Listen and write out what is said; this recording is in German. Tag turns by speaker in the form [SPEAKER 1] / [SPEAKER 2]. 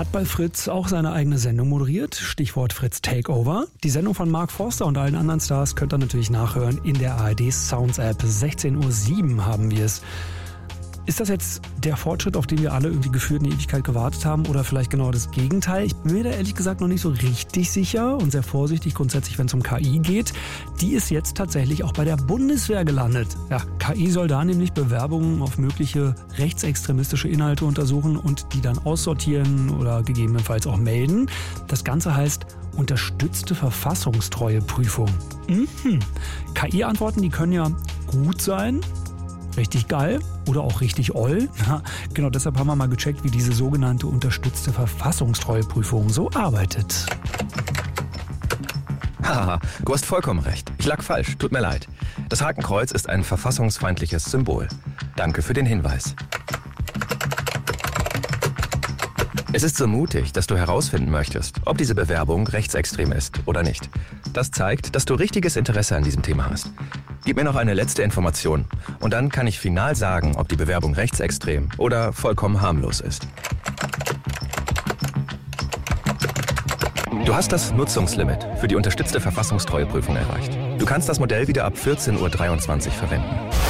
[SPEAKER 1] hat bei Fritz auch seine eigene Sendung moderiert. Stichwort Fritz Takeover. Die Sendung von Mark Forster und allen anderen Stars könnt ihr natürlich nachhören in der ARD Sounds App. 16:07 Uhr haben wir es. Ist das jetzt der Fortschritt, auf den wir alle irgendwie gefühlt eine Ewigkeit gewartet haben oder vielleicht genau das Gegenteil? Ich bin mir da ehrlich gesagt noch nicht so richtig sicher und sehr vorsichtig grundsätzlich, wenn es um KI geht. Die ist jetzt tatsächlich auch bei der Bundeswehr gelandet. Ja, KI soll da nämlich Bewerbungen auf mögliche rechtsextremistische Inhalte untersuchen und die dann aussortieren oder gegebenenfalls auch melden. Das Ganze heißt unterstützte Verfassungstreueprüfung. KI-Antworten, die können ja gut sein, richtig geil oder auch richtig oll. Ja, genau deshalb haben wir mal gecheckt, wie diese sogenannte unterstützte Verfassungstreueprüfung so arbeitet.
[SPEAKER 2] Haha, du hast vollkommen recht. Ich lag falsch, tut mir leid. Das Hakenkreuz ist ein verfassungsfeindliches Symbol. Danke für den Hinweis. Es ist so mutig, dass du herausfinden möchtest, ob diese Bewerbung rechtsextrem ist oder nicht. Das zeigt, dass du richtiges Interesse an diesem Thema hast. Gib mir noch eine letzte Information und dann kann ich final sagen, ob die Bewerbung rechtsextrem oder vollkommen harmlos ist. Du hast das Nutzungslimit für die unterstützte Verfassungstreueprüfung erreicht. Du kannst das Modell wieder ab 14:23 Uhr verwenden.